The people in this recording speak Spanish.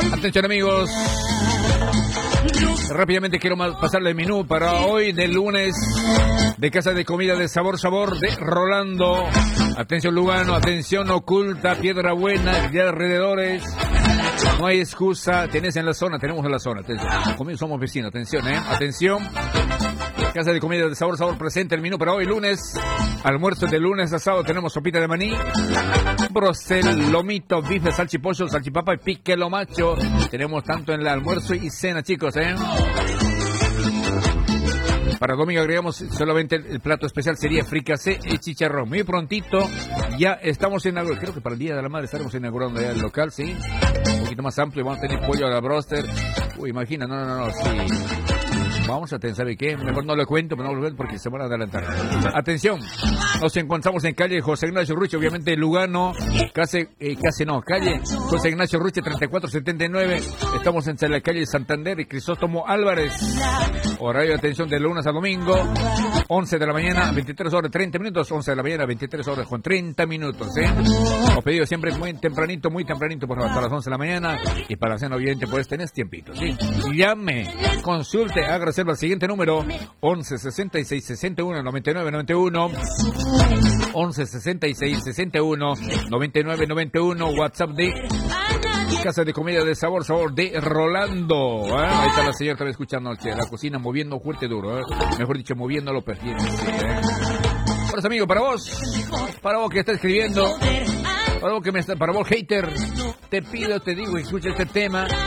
Atención, amigos. Rápidamente quiero pasarle el menú para hoy del lunes de Casa de Comida de Sabor de Rolando. Atención Lugano, atención Oculta, Piedra Buena, de alrededores. No hay excusa, tenemos en la zona. Atención, conmigo somos vecinos, atención, atención. Casa de Comida de Sabor presente el menú para hoy lunes. Almuerzo de lunes a sábado tenemos sopita de maní, brocel, lomito, bife, salchipollo, salchipapa y pique lo macho. Tenemos tanto en el almuerzo y cena, chicos, Para domingo agregamos solamente el plato especial, sería fricasé y chicharrón. Muy prontito, ya estamos inaugurando, creo que para el Día de la Madre estaremos inaugurando ya el local, ¿sí? Un poquito más amplio, vamos a tener pollo a la broster. Uy, imagina, no, sí. Vamos a tener, ¿sabe qué? Mejor no lo cuento, pero no lo cuento porque se van a adelantar. Atención, nos encontramos en calle José Ignacio Ruche, obviamente Lugano, calle José Ignacio Ruche 3479. Estamos entre la calle Santander y Crisóstomo Álvarez. Horario de atención de lunes a domingo, 11 de la mañana, 23 horas 30 minutos, 11 de la mañana, 23 horas con 30 minutos, Los pedidos siempre muy tempranito, por hasta las 11 de la mañana, y para la cena obviamente puedes tener tiempito, ¿sí? Llame, consulte, haga reserva al siguiente número, 11 66 61 99 91, 11 66 61 99 91, WhatsApp de Casa de Comida de Sabor de Rolando. Ahí está la señora también escuchando la cocina moviendo fuerte duro, mejor dicho, moviéndolo perfecto. Por eso, amigo, para vos que está escribiendo, para vos hater, te pido, te digo, escucha este tema.